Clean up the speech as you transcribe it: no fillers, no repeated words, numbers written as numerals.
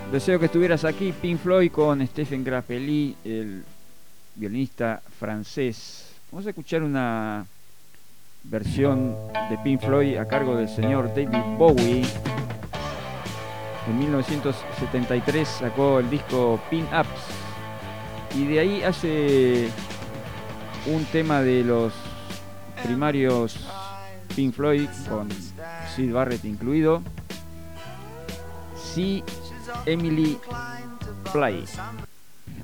Deseo que estuvieras aquí, Pink Floyd, con Stephen Grappelli, el violinista francés. Vamos a escuchar una versión de Pink Floyd a cargo del señor David Bowie. En 1973 sacó el disco Pin Ups y de ahí hace un tema de los primarios Pink Floyd con Syd Barrett incluido, See Emily Fly.